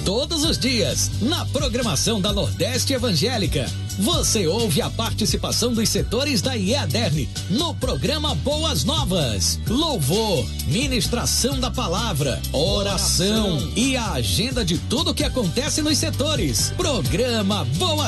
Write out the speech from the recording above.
Todos os dias, na programação da Nordeste Evangélica, você ouve a participação dos setores da IEADERN no programa Boas Novas. Louvor, ministração da palavra, oração e a agenda de tudo que acontece nos setores. Programa Boas